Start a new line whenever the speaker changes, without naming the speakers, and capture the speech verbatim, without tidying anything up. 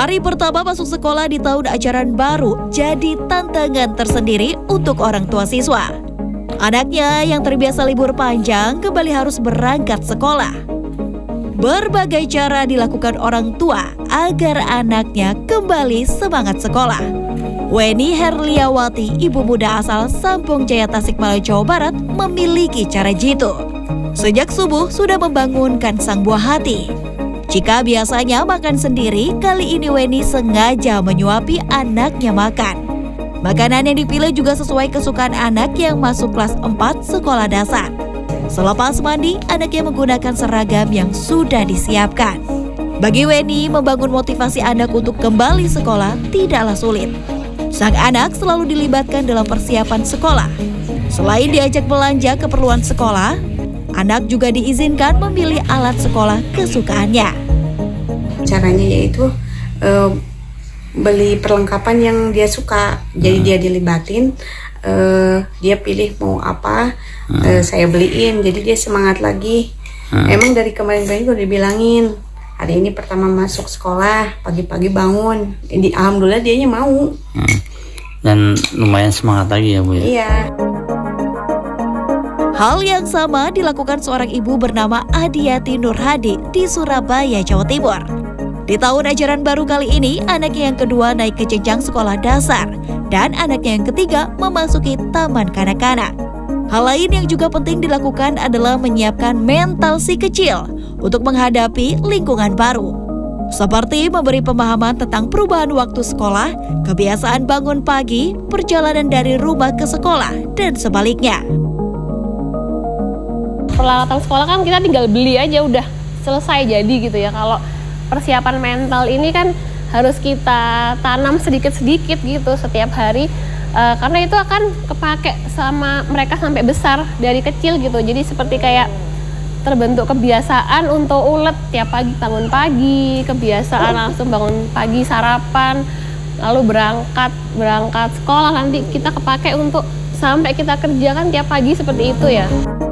Hari pertama masuk sekolah di tahun ajaran baru jadi tantangan tersendiri untuk orang tua siswa. Anaknya yang terbiasa libur panjang kembali harus berangkat sekolah. Berbagai cara dilakukan orang tua agar anaknya kembali semangat sekolah. Weni Herliawati, ibu muda asal Sampung Jaya, Tasikmalaya, Jawa Barat, memiliki cara jitu. Sejak subuh sudah membangunkan sang buah hati. Jika biasanya makan sendiri, kali ini Weni sengaja menyuapi anaknya makan. Makanan yang dipilih juga sesuai kesukaan anak yang masuk kelas empat sekolah dasar. Selepas mandi, anaknya menggunakan seragam yang sudah disiapkan. Bagi Weni, membangun motivasi anak untuk kembali sekolah tidaklah sulit. Sang anak selalu dilibatkan dalam persiapan sekolah. Selain diajak belanja keperluan sekolah, anak juga diizinkan memilih alat sekolah kesukaannya.
Caranya yaitu uh, beli perlengkapan yang dia suka. Jadi hmm. dia dilibatin, uh, dia pilih mau apa, hmm. uh, saya beliin. Jadi dia semangat lagi. Hmm. Emang dari kemarin-kemarin udah dibilangin, hari ini pertama masuk sekolah, pagi-pagi bangun. Jadi alhamdulillah dianya mau.
Hmm. Dan lumayan semangat lagi ya Bu ya?
Iya.
Hal yang sama dilakukan seorang ibu bernama Adiati Nurhadi di Surabaya, Jawa Timur. Di tahun ajaran baru kali ini, anaknya yang kedua naik ke jenjang sekolah dasar dan anaknya yang ketiga memasuki taman kanak-kanak. Hal lain yang juga penting dilakukan adalah menyiapkan mental si kecil untuk menghadapi lingkungan baru. Seperti memberi pemahaman tentang perubahan waktu sekolah, kebiasaan bangun pagi, perjalanan dari rumah ke sekolah, dan sebaliknya.
Peralatan sekolah kan kita tinggal beli aja udah selesai jadi gitu ya. Kalau persiapan mental ini kan harus kita tanam sedikit-sedikit gitu setiap hari. E, karena itu akan kepake sama mereka sampai besar dari kecil gitu. Jadi seperti kayak terbentuk kebiasaan untuk ulet tiap pagi bangun pagi, kebiasaan langsung bangun pagi sarapan, lalu berangkat berangkat sekolah, nanti kita kepake untuk sampai kita kerjakan tiap pagi seperti itu ya.